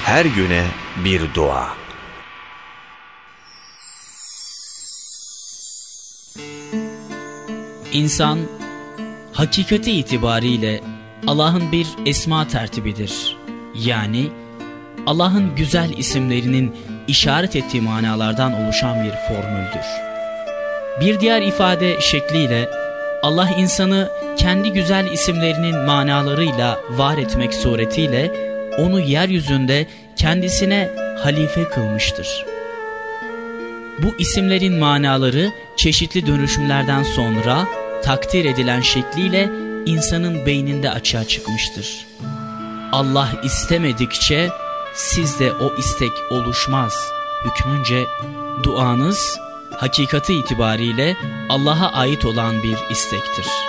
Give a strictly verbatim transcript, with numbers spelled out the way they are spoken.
her güne bir dua. İnsan, hakikati itibariyle Allah'ın bir esma tertibidir. Yani Allah'ın güzel isimlerinin işaret ettiği manalardan oluşan bir formüldür. Bir diğer ifade şekliyle Allah insanı kendi güzel isimlerinin manalarıyla var etmek suretiyle onu yeryüzünde kendisine halife kılmıştır. Bu isimlerin manaları çeşitli dönüşümlerden sonra takdir edilen şekliyle insanın beyninde açığa çıkmıştır. Allah istemedikçe sizde o istek oluşmaz hükmünce duanız hakikati itibariyle Allah'a ait olan bir istektir.